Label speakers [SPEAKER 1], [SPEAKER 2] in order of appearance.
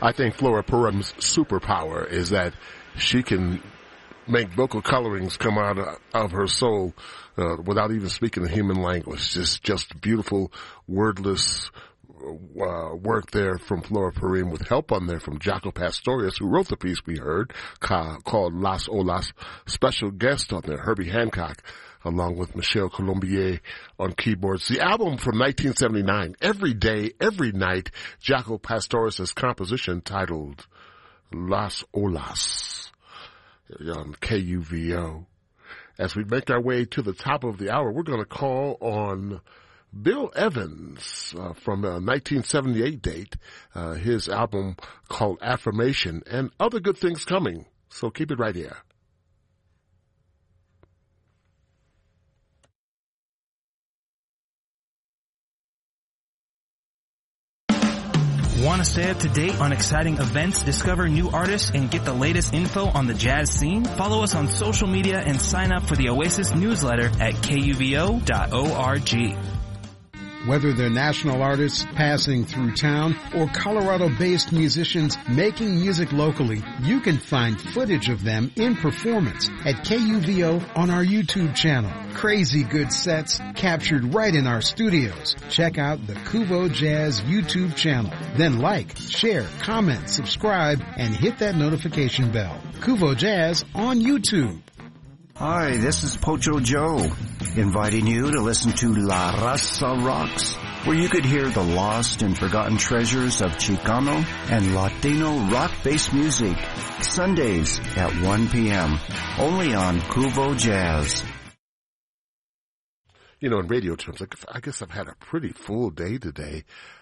[SPEAKER 1] I think Flora Purim's superpower is that she can make vocal colorings come out of her soul without even speaking the human language. Just beautiful, wordless work there from Flora Purim, with help on there from Jaco Pastorius, who wrote the piece we heard called Las Olas. Special guest on there, Herbie Hancock, along with Michelle Colombier on keyboards. The album from 1979, Every Day, Every Night, Jaco Pastorius' composition titled Las Olas on KUVO. As we make our way to the top of the hour, we're going to call on Bill Evans from a 1978 date, his album called Affirmation, and other good things coming. So keep it right here.
[SPEAKER 2] Want to stay up to date on exciting events, discover new artists, and get the latest info on the jazz scene? Follow us on social media and sign up for the Oasis newsletter at kuvo.org.
[SPEAKER 3] Whether they're national artists passing through town or Colorado-based musicians making music locally, you can find footage of them in performance at KUVO on our YouTube channel. Crazy good sets captured right in our studios. Check out the Kuvo Jazz YouTube channel. Then like, share, comment, subscribe, and hit that notification bell. Kuvo Jazz on YouTube.
[SPEAKER 4] Hi, this is Pocho Joe, inviting you to listen to La Raza Rocks, where you could hear the lost and forgotten treasures of Chicano and Latino rock-based music, Sundays at 1 p.m., only on Kuvo Jazz.
[SPEAKER 1] You know, in radio terms, I guess I've had a pretty full day today.